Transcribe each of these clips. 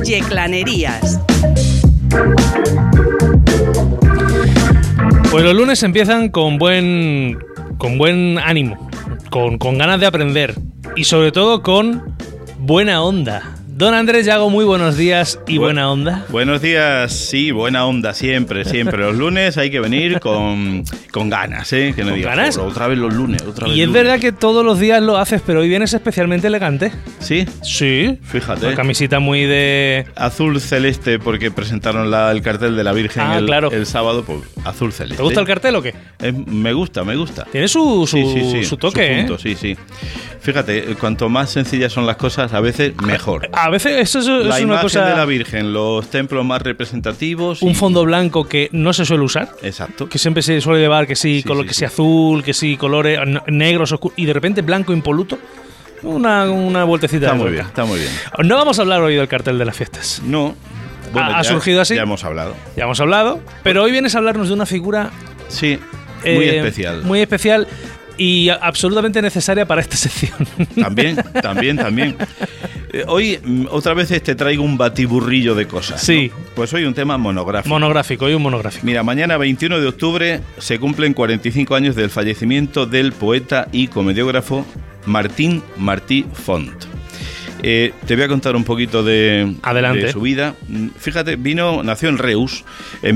Yeclanerías. Pues los lunes empiezan con buen ánimo, con ganas de aprender y sobre todo con buena onda. Don Andrés Llago, muy buenos días y buena onda. Buenos días, sí, buena onda, siempre. Los lunes hay que venir con ganas, ¿eh? Que no digas, ganas. Otra vez los lunes, Y es verdad que todos los días lo haces, pero hoy vienes especialmente elegante. ¿Sí? Sí. Fíjate. Una camisita muy de... azul celeste, porque presentaron el cartel de la Virgen el sábado, pues azul celeste. ¿Te gusta el cartel o qué? Me gusta. Tiene su toque, su punto, sí. Fíjate, cuanto más sencillas son las cosas, a veces mejor. A veces eso es la una cosa... imagen de la Virgen, los templos más representativos... Un fondo blanco que no se suele usar. Exacto. Que siempre se suele llevar que sí azul, que sí colores negros, oscuros, y de repente blanco impoluto. Una vueltecita. Está muy bien. No vamos a hablar hoy del cartel de las fiestas. No. Bueno, ha surgido así. Ya hemos hablado, pero hoy vienes a hablarnos de una figura... Sí, muy especial. Muy especial y absolutamente necesaria para esta sección. También. Hoy otra vez te traigo un batiburrillo de cosas. Sí. ¿No? Pues hoy un tema monográfico. Hoy un monográfico. Mira, mañana 21 de octubre se cumplen 45 años del fallecimiento del poeta y comediógrafo Martín Martí Font. Te voy a contar un poquito de su vida. Fíjate, nació en Reus en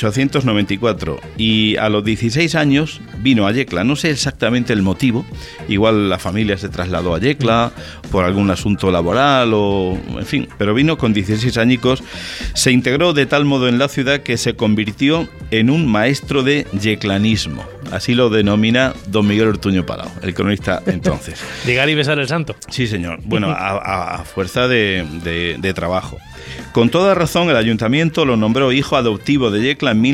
1894 y a los 16 años vino a Yecla. No sé exactamente el motivo, igual la familia se trasladó a Yecla por algún asunto laboral en fin, pero vino con 16 añicos. Se integró de tal modo en la ciudad que se convirtió en un maestro de yeclanismo. Así lo denomina don Miguel Ortuño Palau, el cronista entonces. Llegar y besar el santo. Sí, señor. Bueno, a fuerza de trabajo. Con toda razón, el ayuntamiento lo nombró hijo adoptivo de Yecla en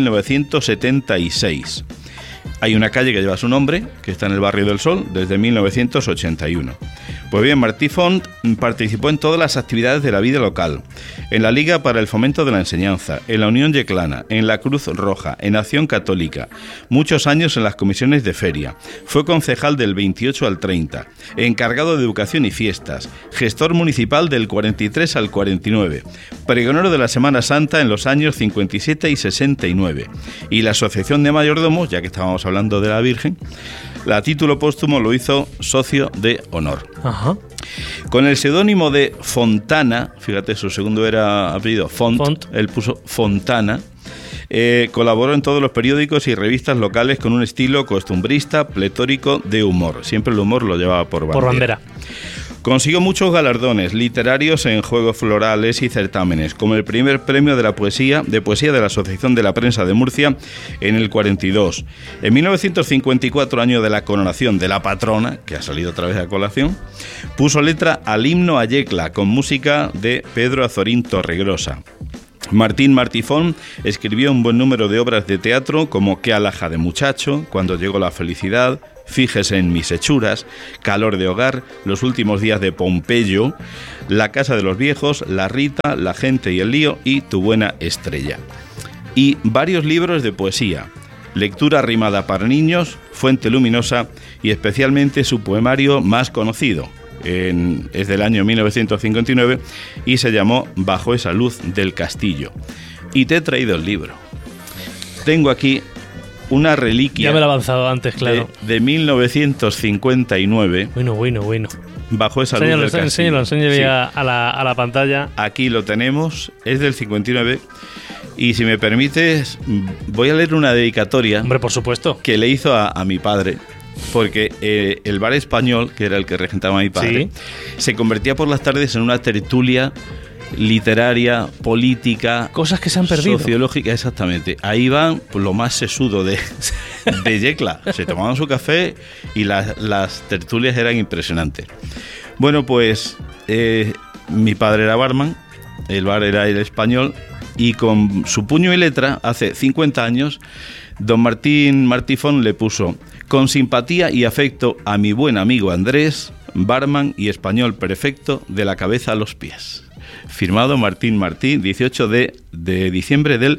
1976. Hay una calle que lleva su nombre, que está en el barrio del Sol, desde 1981. Pues bien, Martí Font participó en todas las actividades de la vida local, en la Liga para el Fomento de la Enseñanza, en la Unión Yeclana, en la Cruz Roja, en Acción Católica, muchos años en las comisiones de feria. Fue concejal del 28 al 30, encargado de Educación y Fiestas, gestor municipal del 43 al 49, pregonero de la Semana Santa en los años 57 y 69, y la Asociación de Mayordomos, ya que estábamos hablando de la Virgen, a título póstumo lo hizo socio de honor. Ajá. Con el seudónimo de Fontana, fíjate, su segundo era apellido Font. Él puso Fontana. Colaboró en todos los periódicos y revistas locales con un estilo costumbrista, pletórico de humor. Siempre el humor lo llevaba por bandera. Consiguió muchos galardones literarios en juegos florales y certámenes, como el primer premio de poesía de la Asociación de la Prensa de Murcia en el 42. En 1954, año de la coronación de la patrona, que ha salido otra vez a colación, puso letra al himno a Yecla con música de Pedro Azorín Torregrosa. Martín Martí Font escribió un buen número de obras de teatro como Qué alhaja de muchacho, Cuando llegó la felicidad, Fíjese en mis hechuras, Calor de hogar, Los últimos días de Pompeyo, La casa de los viejos, La Rita, La gente y el lío y Tu buena estrella. Y varios libros de poesía, Lectura rimada para niños, Fuente luminosa y especialmente su poemario más conocido, es del año 1959 y se llamó Bajo esa luz del castillo. Y te he traído el libro. Tengo aquí una reliquia. Ya me lo he avanzado antes, claro. De 1959. Bueno. Bajo esa luz del castillo. Enséñalo sí. a la pantalla. Aquí lo tenemos, es del 59. Y si me permites, voy a leer una dedicatoria. Hombre, por supuesto. Que le hizo a mi padre. Porque el bar español, que era el que regentaba mi padre, ¿sí?, se convertía por las tardes en una tertulia literaria, política, cosas que se han perdido, sociológica, exactamente. Ahí van pues, lo más sesudo de Yecla. Se tomaban su café y las tertulias eran impresionantes. Bueno, pues mi padre era barman, el bar era el español, y con su puño y letra, hace 50 años, don Martín Martí Font le puso: con simpatía y afecto a mi buen amigo Andrés, barman y español perfecto de la cabeza a los pies. Firmado Martín Martí, 18 de diciembre del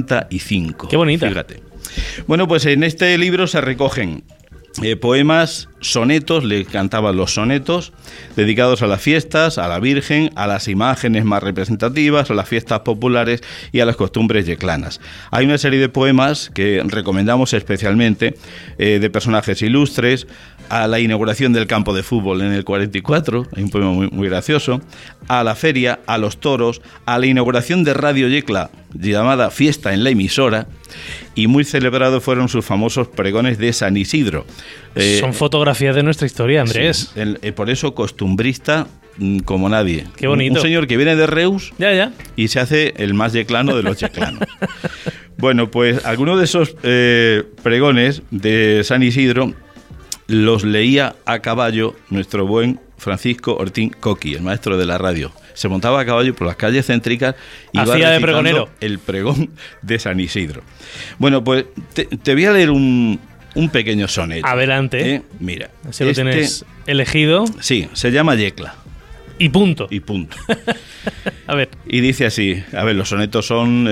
75. Qué bonita. Fíjate. Bueno, pues en este libro se recogen poemas sonetos, le cantaban los sonetos dedicados a las fiestas, a la Virgen, a las imágenes más representativas, a las fiestas populares y a las costumbres yeclanas. Hay una serie de poemas que recomendamos especialmente, de personajes ilustres, a la inauguración del campo de fútbol en el 44, hay un poema muy gracioso, a la feria, a los toros, a la inauguración de Radio Yecla, llamada Fiesta en la emisora, y muy celebrados fueron sus famosos pregones de San Isidro. Son fotografías de nuestra historia, Andrés. Sí, por eso costumbrista como nadie. Qué bonito. Un señor que viene de Reus ya. Y se hace el más yeclano de los yeclanos. Bueno, pues algunos de esos pregones de San Isidro los leía a caballo nuestro buen Francisco Ortín Coqui, el maestro de la radio. Se montaba a caballo por las calles céntricas y iba hacía de pregonero el pregón de San Isidro. Bueno, pues te voy a leer un pequeño soneto. Adelante. Mira. Si lo tienes elegido. Sí, se llama Yecla. Y punto. Y punto. A ver. Y dice así, a ver, los sonetos son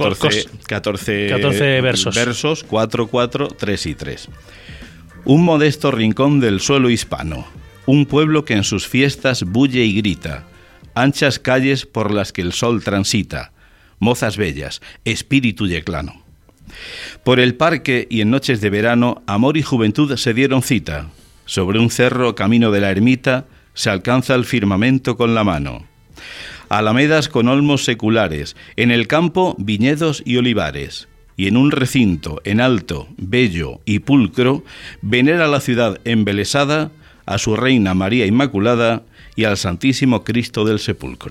14 versos. Versos, 4, 4, 3 y 3. Un modesto rincón del suelo hispano, un pueblo que en sus fiestas bulle y grita, anchas calles por las que el sol transita, mozas bellas, espíritu yeclano. Por el parque y en noches de verano, amor y juventud se dieron cita. Sobre un cerro, camino de la ermita, se alcanza el firmamento con la mano. Alamedas con olmos seculares, en el campo viñedos y olivares. Y en un recinto, en alto, bello y pulcro, venera la ciudad embelesada a su reina María Inmaculada y al Santísimo Cristo del Sepulcro.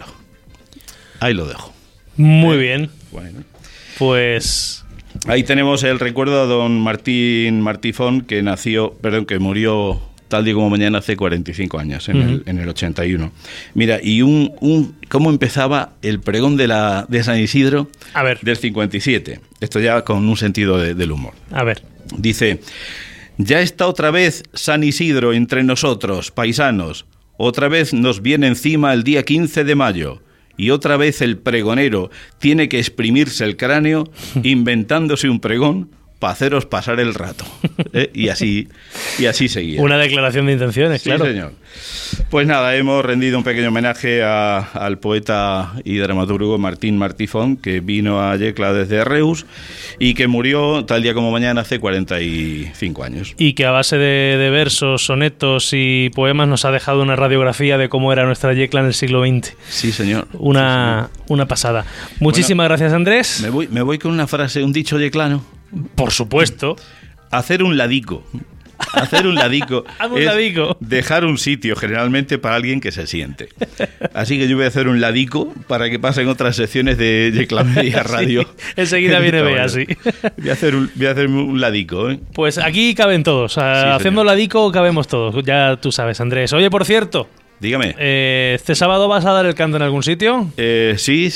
Ahí lo dejo. Muy bien. Bueno. Pues ahí tenemos el recuerdo a don Martín Martifón, que murió tal día como mañana hace 45 años, en el 81. Mira, y cómo empezaba el pregón de San Isidro del 57. Esto ya con un sentido del humor. A ver. Dice: ya está otra vez San Isidro entre nosotros, paisanos. Otra vez nos viene encima el día 15 de mayo. Y otra vez el pregonero tiene que exprimirse el cráneo inventándose un pregón para haceros pasar el rato. Y así seguía. Una declaración de intenciones, sí, claro. Sí, señor. Pues nada, hemos rendido un pequeño homenaje al poeta y dramaturgo Martín Martifón, que vino a Yecla desde Reus y que murió tal día como mañana hace 45 años. Y que a base de versos, sonetos y poemas nos ha dejado una radiografía de cómo era nuestra Yecla en el siglo XX. Sí, señor. Una pasada. Muchísimas gracias, Andrés. Me voy con una frase, un dicho yeclano. Por supuesto. Hacer un ladico. Hacer un ladico es dejar un sitio generalmente para alguien que se siente. Así que yo voy a hacer un ladico para que pasen otras secciones de Yecla Media Radio. Sí, enseguida viene Bea, sí. Voy a hacer un ladico, ¿eh? Pues aquí caben todos. Haciendo ladico cabemos todos. Ya tú sabes, Andrés. Oye, por cierto. Dígame. ¿Este sábado vas a dar el canto en algún sitio? Sí.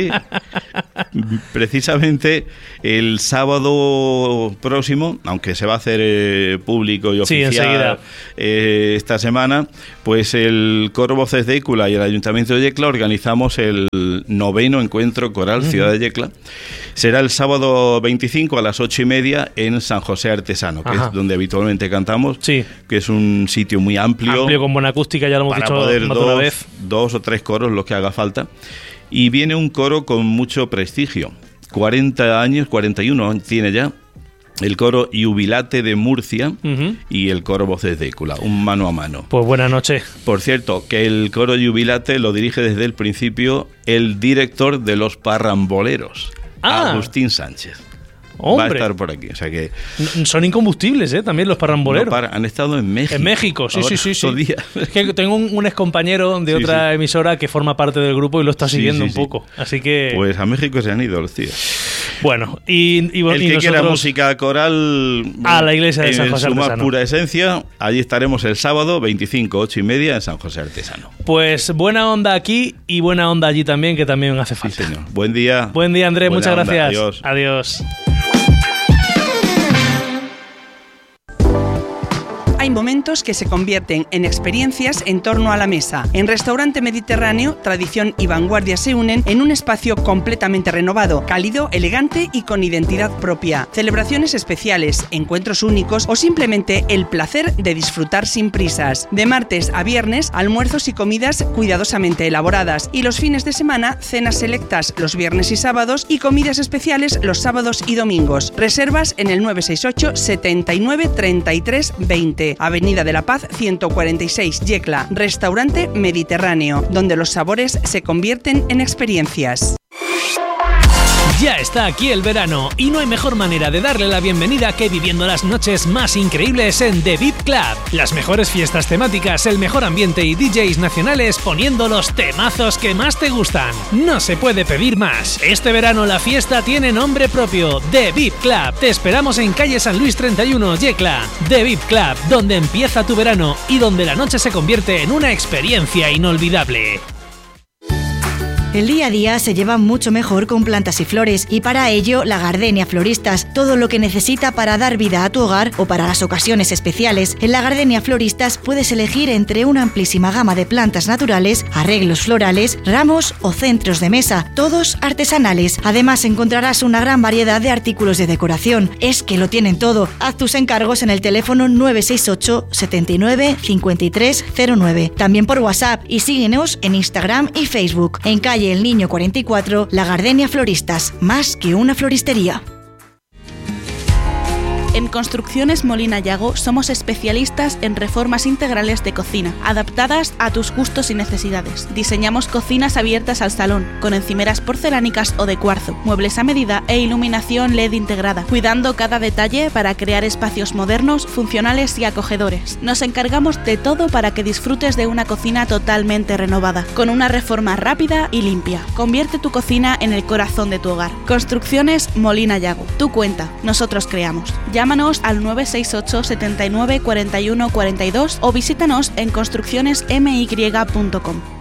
Precisamente el sábado próximo, aunque se va a hacer público y oficial esta semana, pues el Coro Voces de Écula y el Ayuntamiento de Yecla organizamos el 9º Encuentro Coral Ciudad de Yecla. Será el sábado 25 a las 8:30 en San José Artesano, que es donde habitualmente cantamos, que es un sitio muy amplio. Amplio, con buena acústica, ya lo hemos dicho poder más de una vez. 2 o 3 coros, los que haga falta. Y viene un coro con mucho prestigio. 40 años, 41 tiene ya. El coro Jubilate de Murcia y el coro Voces de Écula, un mano a mano. Pues buena noche. Por cierto, que el coro Jubilate lo dirige desde el principio el director de Los Parramboleros, Agustín Sánchez. Hombre. Va a estar por aquí, o sea que... Son incombustibles, también los parramboleros. Han estado en México. En México, sí. Días. Es que tengo un excompañero de otra emisora que forma parte del grupo y lo está siguiendo un poco. Así que... Pues a México se han ido los tíos. Bueno, y el que nosotros... quiera música coral a la iglesia de San José Artesano. En su Artesano. más pura esencia, allí estaremos el sábado 25, 8:30 en San José Artesano. Pues buena onda aquí y buena onda allí también, que también hace falta. Sí, señor. Buen día. Buen día, Andrés. Buena muchas onda. gracias. Adiós. Hay Hay momentos que se convierten en experiencias en torno a la mesa. En Restaurante Mediterráneo, tradición y vanguardia se unen en un espacio completamente renovado, cálido, elegante y con identidad propia. Celebraciones especiales, encuentros únicos o simplemente el placer de disfrutar sin prisas. De martes a viernes, almuerzos y comidas cuidadosamente elaboradas, y los fines de semana, cenas selectas los viernes y sábados y comidas especiales los sábados y domingos. Reservas en el 968 79 33 20. Avenida de la Paz 146, Yecla. Restaurante Mediterráneo, donde los sabores se convierten en experiencias. Ya está aquí el verano y no hay mejor manera de darle la bienvenida que viviendo las noches más increíbles en The VIP Club. Las mejores fiestas temáticas, el mejor ambiente y DJs nacionales poniendo los temazos que más te gustan. No se puede pedir más. Este verano la fiesta tiene nombre propio, The VIP Club. Te esperamos en calle San Luis 31, Yecla. The VIP Club, donde empieza tu verano y donde la noche se convierte en una experiencia inolvidable. El día a día se lleva mucho mejor con plantas y flores, y para ello La Gardenia Floristas, todo lo que necesita para dar vida a tu hogar o para las ocasiones especiales. En La Gardenia Floristas puedes elegir entre una amplísima gama de plantas naturales, arreglos florales, ramos o centros de mesa, todos artesanales. Además encontrarás una gran variedad de artículos de decoración. Es que lo tienen todo. Haz tus encargos en el teléfono 968 79 53 09. También por WhatsApp, y síguenos en Instagram y Facebook. En calle El Niño 44, La Gardenia Floristas, más que una floristería. En Construcciones Molina Yago somos especialistas en reformas integrales de cocina, adaptadas a tus gustos y necesidades. Diseñamos cocinas abiertas al salón, con encimeras porcelánicas o de cuarzo, muebles a medida e iluminación LED integrada, cuidando cada detalle para crear espacios modernos, funcionales y acogedores. Nos encargamos de todo para que disfrutes de una cocina totalmente renovada, con una reforma rápida y limpia. Convierte tu cocina en el corazón de tu hogar. Construcciones Molina Yago. Tú cuenta, nosotros creamos. Llámanos al 968 79 41 42 o visítanos en construccionesmy.com.